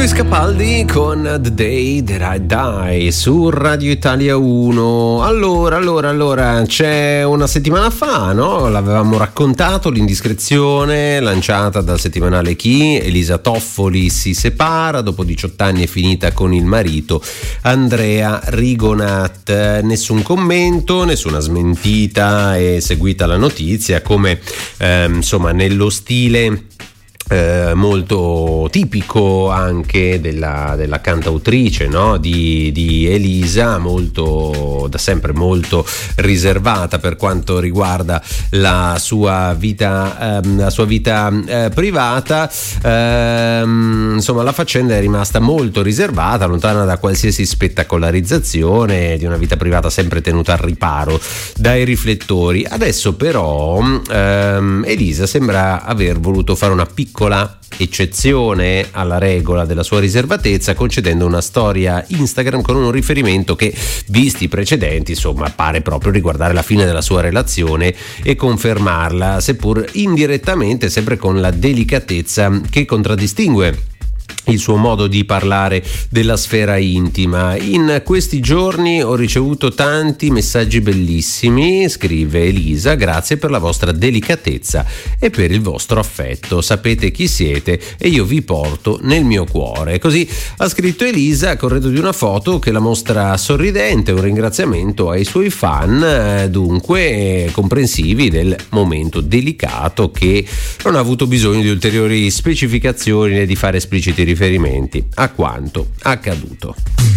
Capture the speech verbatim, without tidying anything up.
Luis Capaldi con The Day That I Die su Radio Italia uno. Allora, allora, allora, c'è una settimana fa, no? L'avevamo raccontato, l'indiscrezione lanciata dal settimanale Chi. Elisa Toffoli si separa, dopo diciotto anni è finita con il marito Andrea Rigonat. Nessun commento, nessuna smentita, è seguita la notizia come eh, insomma nello stile Eh, molto tipico anche della, della cantautrice, no? di, di Elisa, molto da sempre molto riservata per quanto riguarda la sua vita ehm, la sua vita eh, privata. Ehm, insomma, la faccenda è rimasta molto riservata, lontana da qualsiasi spettacolarizzazione, di una vita privata sempre tenuta al riparo dai riflettori. Adesso però ehm, Elisa sembra aver voluto fare una piccola eccezione alla regola della sua riservatezza, concedendo una storia Instagram con un riferimento che, visti i precedenti, insomma, pare proprio riguardare la fine della sua relazione e confermarla, seppur indirettamente, sempre con la delicatezza che contraddistingue il suo modo di parlare della sfera intima. In questi giorni ho ricevuto tanti messaggi bellissimi, scrive Elisa, grazie per la vostra delicatezza e per il vostro affetto, sapete chi siete e io vi porto nel mio cuore. Così ha scritto Elisa, corredo di una foto che la mostra sorridente, un ringraziamento ai suoi fan, dunque comprensivi del momento delicato che non ha avuto bisogno di ulteriori specificazioni né di fare espliciti riferimenti a quanto accaduto.